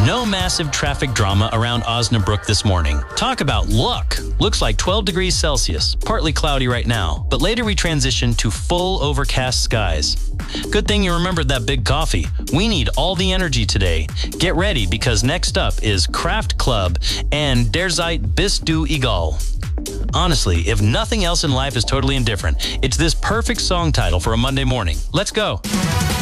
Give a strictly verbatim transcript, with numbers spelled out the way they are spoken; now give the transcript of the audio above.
No massive traffic drama around Osnabrück this morning. Talk about luck. Looks like twelve degrees Celsius, partly cloudy right now, but later we transition to full overcast skies. Good thing you remembered that big coffee. We need all the energy today. Get ready, because next up is Kraft Club and Derzeit Bist du egal. Honestly, if nothing else in life is totally indifferent, it's this perfect song title for a Monday morning. Let's go.